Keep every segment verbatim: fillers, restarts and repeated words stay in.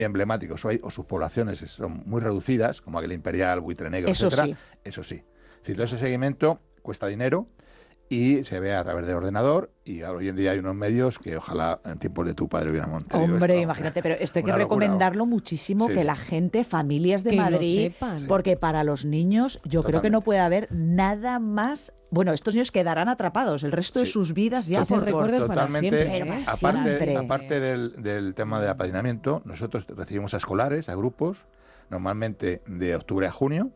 emblemáticos o, hay, o sus poblaciones son muy reducidas, como Águila Imperial, Buitre Negro, eso etcétera, sí. eso sí. Es decir, todo ese seguimiento cuesta dinero y se ve a través del ordenador, y hoy en día hay unos medios que ojalá en tiempos de tu padre hubiéramos tenido. Hombre, esto, imagínate, pero esto hay que una locura, recomendarlo muchísimo, sí, que sí. la gente, familias de Que lo Madrid, sepan. porque para los niños yo creo que no Totalmente. puede haber nada más. Bueno, estos niños quedarán atrapados el resto de Sí. sus vidas ya Ese por, por- recuerdo es para Totalmente. siempre, Pero ¿eh? para Aparte, siempre. aparte del, del tema del apadrinamiento, nosotros recibimos a escolares, a grupos, normalmente de octubre a junio,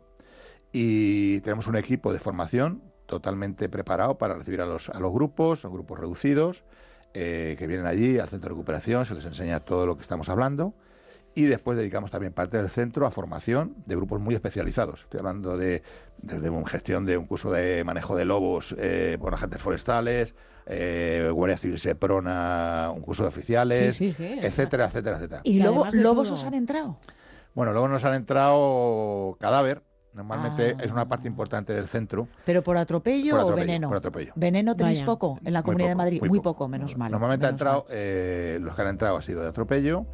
y tenemos un equipo de formación totalmente preparado para recibir a los, a los grupos, a grupos reducidos, eh, que vienen allí al centro de recuperación, se les enseña todo lo que estamos hablando, y después dedicamos también parte del centro a formación de grupos muy especializados. Estoy hablando de desde una gestión de un curso de manejo de lobos eh, por agentes forestales, eh, Guardia Civil Seprona, un curso de oficiales, Sí, sí, sí. etcétera, etcétera, etcétera. ¿Y Y luego además de lobos todo- os han entrado? Bueno, luego nos han entrado cadáver. Normalmente Ah. es una parte importante del centro. ¿Pero por atropello, Por o atropello, veneno? por atropello. ¿Veneno tenéis Vaya. poco en la Muy Comunidad de poco, Madrid? muy Muy poco. poco, menos mal. Normalmente han menos entrado, mal. eh, los que han entrado ha sido de atropello.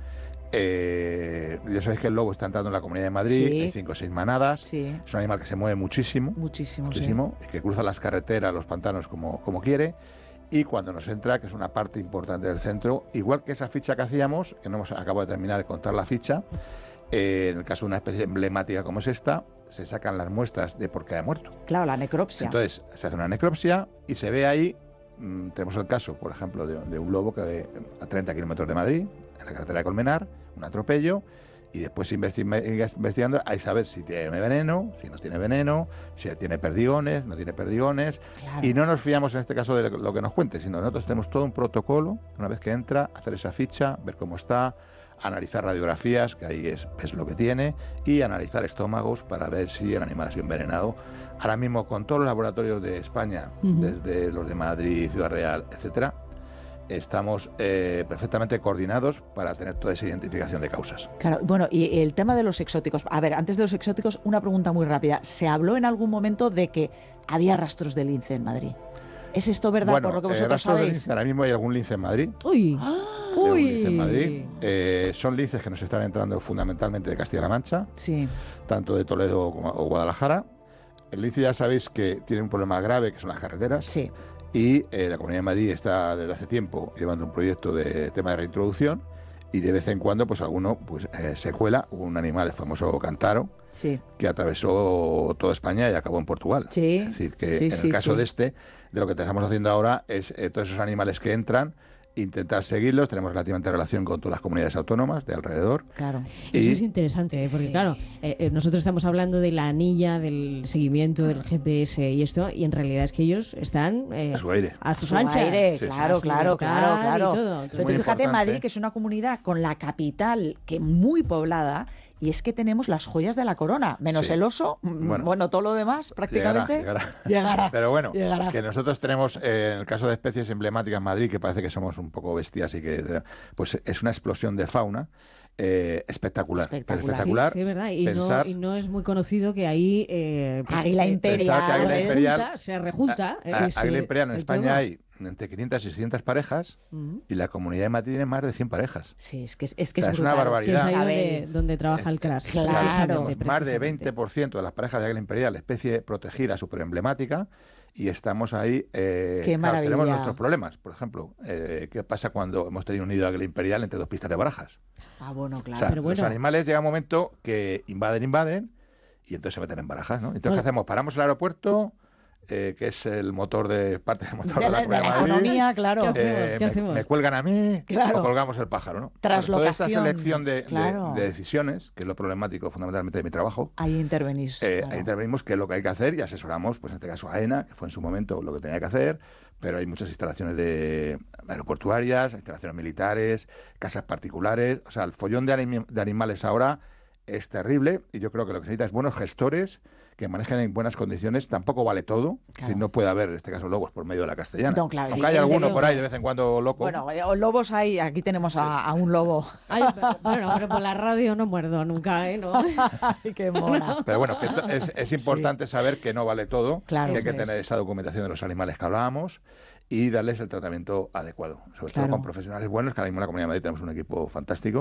Eh, ya sabéis que el lobo está entrando en la Comunidad de Madrid, Sí. hay cinco o seis manadas. Sí, Es un animal que se mueve muchísimo, muchísimo, sí. muchísimo, y que cruza las carreteras, los pantanos como, como quiere. Y cuando nos entra, que es una parte importante del centro, igual que esa ficha que hacíamos, que no hemos acabado de terminar de contar la ficha, eh, en el caso de una especie emblemática como es esta, se sacan las muestras de por qué ha muerto. Claro, la necropsia. Entonces se hace una necropsia y se ve ahí, mmm, tenemos el caso, por ejemplo, de, de un lobo que a treinta kilómetros de Madrid, en la carretera de Colmenar, un atropello, y después investi- investigando hay saber si tiene veneno, si no tiene veneno, si tiene perdigones, no tiene perdigones. Claro. Y no nos fiamos en este caso de lo que nos cuente, sino nosotros tenemos todo un protocolo, una vez que entra, hacer esa ficha, ver cómo está, analizar radiografías, que ahí es, es lo que tiene, y analizar estómagos para ver si el animal ha sido envenenado. Ahora mismo, con todos los laboratorios de España, Ujú. desde los de Madrid, Ciudad Real, etcétera, estamos eh, perfectamente coordinados para tener toda esa identificación de causas. Claro, bueno, y el tema de los exóticos. A ver, antes de los exóticos, una pregunta muy rápida. ¿Se habló en algún momento de que había rastros de lince en Madrid? ¿Es esto verdad Bueno, por lo que eh, vosotros rastros de sabéis? lince, ahora mismo hay algún lince en Madrid. Uy, Ah, hay algún uy. lince en Madrid. Eh, son linces que nos están entrando fundamentalmente de Castilla-La Mancha, sí, tanto de Toledo como o Guadalajara. El lince ya sabéis que tiene un problema grave, que son las carreteras. sí. Y eh, la Comunidad de Madrid está desde hace tiempo llevando un proyecto de tema de reintroducción, y de vez en cuando pues alguno pues eh, se cuela. Hubo un animal, el famoso cántaro, Sí, que atravesó toda España y acabó en Portugal. sí. Es decir, que Sí, en sí, el caso sí. de este, de lo que estamos haciendo ahora es eh, todos esos animales que entran, intentar seguirlos. Tenemos relativamente relación con todas las comunidades autónomas de alrededor. Claro. Eso Y- es interesante, ¿eh? Porque Sí. claro, eh, eh, nosotros estamos hablando de la anilla, del seguimiento, del G P S y esto, y en realidad es que ellos están eh, A su aire. a sus Su anchas. aire, Sí, sí. claro, A su claro, local claro, y claro. todo. Pero Entonces, muy tú fíjate, importante. Madrid, que es una comunidad con la capital que muy poblada, y es que tenemos las joyas de la corona, menos Sí. el oso, mm, bueno, Bueno. todo lo demás prácticamente Llegará, llegará. llegará. Pero bueno, Llegará. que nosotros tenemos, eh, en el caso de especies emblemáticas en Madrid, que parece que somos un poco bestias y que pues es una explosión de fauna eh, espectacular. Espectacular. Sí, espectacular. sí, es verdad. Y, pensar- no, y no es muy conocido que ahí eh, pues, Águila se- imperial. Pensar que Águila Se Imperial, rejunta, se rejunta. a- eh, a- sí, Águila sí, Imperial en de España todo. hay entre quinientas y seiscientas parejas, Ujú. y la Comunidad de Madrid tiene más de cien parejas. Sí, es que es, es, que O sea, es es una brutal. Que es barbaridad. ahí donde, Saber- donde trabaja el crash. Claro. precisamente, Tenemos Más de precisamente. veinte por ciento de las parejas de Águila Imperial, especie protegida, súper emblemática, y estamos ahí. Eh, Qué claro, tenemos maravilla. nuestros problemas. Por ejemplo, eh, ¿qué pasa cuando hemos tenido un nido de Águila Imperial entre dos pistas de barajas? Ah, bueno, claro. O sea, Pero bueno. los animales llega un momento que invaden, invaden, y entonces se meten en barajas, ¿no? Entonces, ¿qué Bueno. hacemos? Paramos el aeropuerto, eh, que es el motor de parte del motor de, de, la, la, de Comunidad la de Madrid. economía, claro. ¿Qué hacemos? Eh, ¿Qué me, hacemos? me cuelgan a mí Claro. o colgamos el pájaro, ¿no? Traslocación, Toda esta selección de, de- claro. de decisiones, que es lo problemático fundamentalmente de mi trabajo, Ahí intervenís. eh, claro. ahí intervenimos qué es lo que hay que hacer y asesoramos, pues en este caso a AENA, que fue en su momento lo que tenía que hacer, pero hay muchas instalaciones de aeroportuarias, instalaciones militares, casas particulares. O sea, el follón de, anim- de animales ahora es terrible, y yo creo que lo que se necesita es buenos gestores que manejen en buenas condiciones. Tampoco vale todo. Es Claro. decir, no puede haber, en este caso, lobos por medio de la castellana. No, claro, Aunque hay desde alguno luego. por ahí de vez en cuando loco. Bueno, eh, lobos hay, aquí tenemos a, a un lobo. Ay, pero- bueno, pero por la radio no muerdo nunca, ¿eh? ¿No? Ay, qué mona. Pero bueno, que to- es, es importante saber que no vale todo, Claro. que hay que Eso es. tener esa documentación de los animales que hablábamos y darles el tratamiento adecuado, sobre Claro. todo con profesionales buenos, que ahora mismo en la Comunidad de Madrid tenemos un equipo fantástico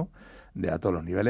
de a todos los niveles.